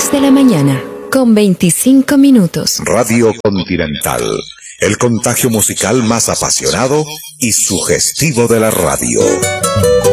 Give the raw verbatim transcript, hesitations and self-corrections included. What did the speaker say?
diez de la mañana, con veinticinco minutos. Radio Continental, el contagio musical más apasionado y sugestivo de la radio.